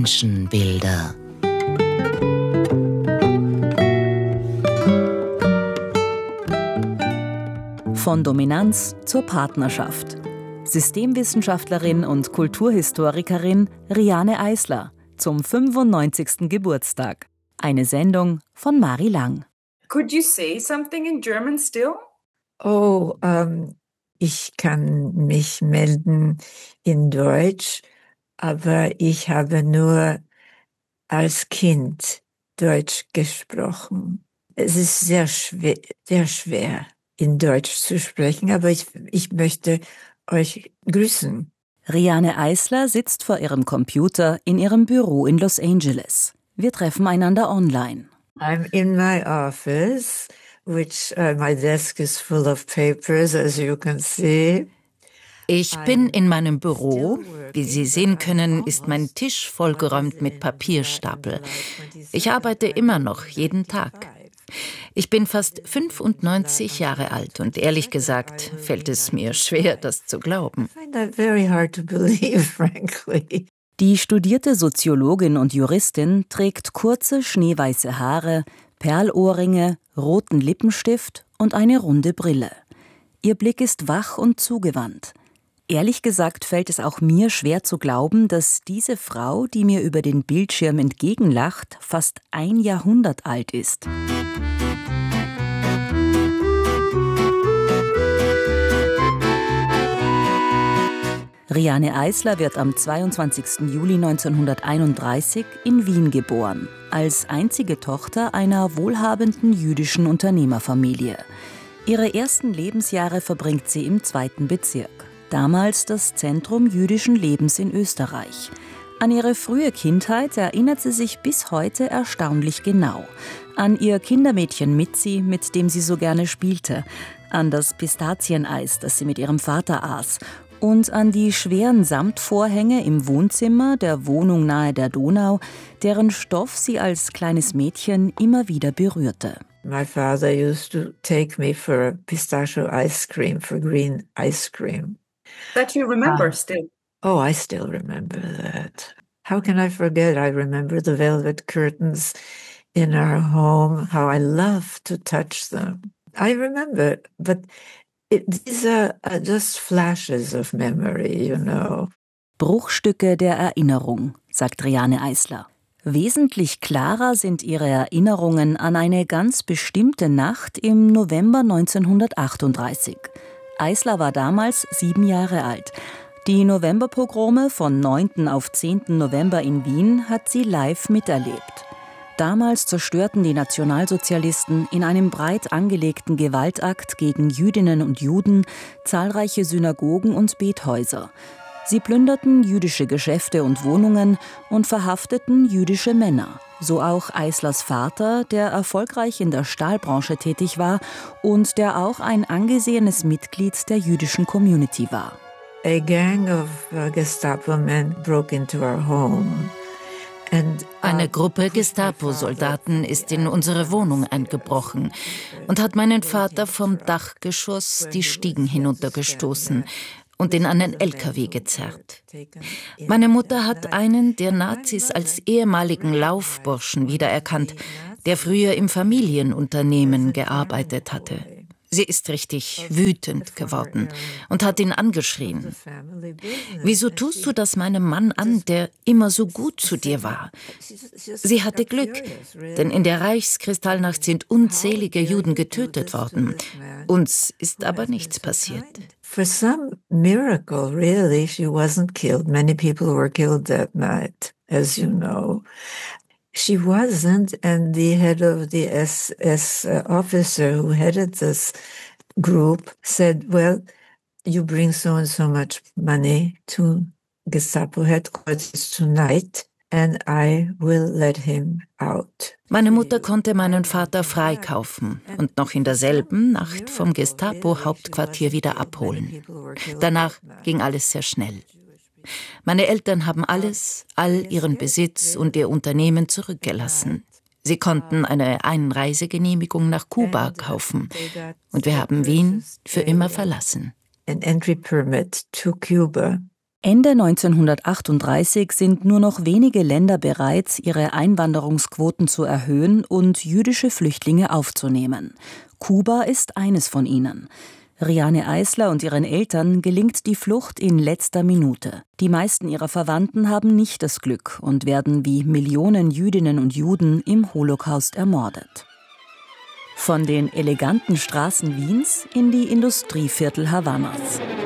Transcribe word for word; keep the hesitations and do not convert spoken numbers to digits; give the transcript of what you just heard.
Menschenbilder. Von Dominanz zur Partnerschaft. Systemwissenschaftlerin und Kulturhistorikerin Riane Eisler zum fünfundneunzigsten Geburtstag. Eine Sendung von Mari Lang. Could you say something in German still? Oh, ähm, ich kann mich melden in Deutsch, aber ich habe nur als Kind Deutsch gesprochen. Es ist sehr schwer, sehr schwer in Deutsch zu sprechen, aber ich, ich möchte euch grüßen. Riane Eisler sitzt vor ihrem Computer in ihrem Büro in Los Angeles. Wir treffen einander online. I'm in my office, which uh, my desk is full of papers, as you can see. Ich bin in meinem Büro. Wie Sie sehen können, ist mein Tisch vollgeräumt mit Papierstapel. Ich arbeite immer noch, jeden Tag. Ich bin fast fünfundneunzig Jahre alt und ehrlich gesagt fällt es mir schwer, das zu glauben. Die studierte Soziologin und Juristin trägt kurze, schneeweiße Haare, Perlohrringe, roten Lippenstift und eine runde Brille. Ihr Blick ist wach und zugewandt. Ehrlich gesagt fällt es auch mir schwer zu glauben, dass diese Frau, die mir über den Bildschirm entgegenlacht, fast ein Jahrhundert alt ist. Riane Eisler wird am zweiundzwanzigsten Juli neunzehnhunderteinunddreißig in Wien geboren, als einzige Tochter einer wohlhabenden jüdischen Unternehmerfamilie. Ihre ersten Lebensjahre verbringt sie im zweiten Bezirk, damals das Zentrum jüdischen Lebens in Österreich. An ihre frühe Kindheit erinnert sie sich bis heute erstaunlich genau. An ihr Kindermädchen Mitzi, mit dem sie so gerne spielte, an das Pistazieneis, das sie mit ihrem Vater aß, und an die schweren Samtvorhänge im Wohnzimmer der Wohnung nahe der Donau, deren Stoff sie als kleines Mädchen immer wieder berührte. My father used to take me for a pistachio ice cream, for green ice cream. That you remember uh, still? Oh, I still remember that. How can I forget? I remember the velvet curtains in our home, how I loved to touch them. I remember, but It, these are, are just flashes of memory, you know. Bruchstücke der Erinnerung, sagt Riane Eisler. Wesentlich klarer sind ihre Erinnerungen an eine ganz bestimmte Nacht im November neunzehnhundertachtunddreißig. Eisler war damals sieben Jahre alt. Die Novemberpogrome von neunten auf zehnten November in Wien hat sie live miterlebt. Damals zerstörten die Nationalsozialisten in einem breit angelegten Gewaltakt gegen Jüdinnen und Juden zahlreiche Synagogen und Bethäuser. Sie plünderten jüdische Geschäfte und Wohnungen und verhafteten jüdische Männer. So auch Eislers Vater, der erfolgreich in der Stahlbranche tätig war und der auch ein angesehenes Mitglied der jüdischen Community war. A gang of uh, Gestapo men broke into our home. Eine Gruppe Gestapo-Soldaten ist in unsere Wohnung eingebrochen und hat meinen Vater vom Dachgeschoss die Stiegen hinuntergestoßen und in einen L K W gezerrt. Meine Mutter hat einen der Nazis als ehemaligen Laufburschen wiedererkannt, der früher im Familienunternehmen gearbeitet hatte. Sie ist richtig wütend geworden und hat ihn angeschrien. Wieso tust du das meinem Mann an, der immer so gut zu dir war? Sie hatte Glück, denn in der Reichskristallnacht sind unzählige Juden getötet worden. Uns ist aber nichts passiert. For some miracle, really, she wasn't killed. Many people were killed that night, as you know. She wasn't, and the head of the S S uh, officer who headed this group said, well, you bring so and so much money to Gestapo headquarters tonight and I will let him out. Meine Mutter konnte meinen Vater freikaufen und noch in derselben Nacht vom Gestapo-Hauptquartier wieder abholen. Danach ging alles sehr schnell. Meine Eltern haben alles, all ihren Besitz und ihr Unternehmen zurückgelassen. Sie konnten eine Einreisegenehmigung nach Kuba kaufen und wir haben Wien für immer verlassen. An entry permit to Cuba. Ende neunzehnhundertachtunddreißig sind nur noch wenige Länder bereit, ihre Einwanderungsquoten zu erhöhen und jüdische Flüchtlinge aufzunehmen. Kuba ist eines von ihnen. Riane Eisler und ihren Eltern gelingt die Flucht in letzter Minute. Die meisten ihrer Verwandten haben nicht das Glück und werden wie Millionen Jüdinnen und Juden im Holocaust ermordet. Von den eleganten Straßen Wiens in die Industrieviertel Havannas.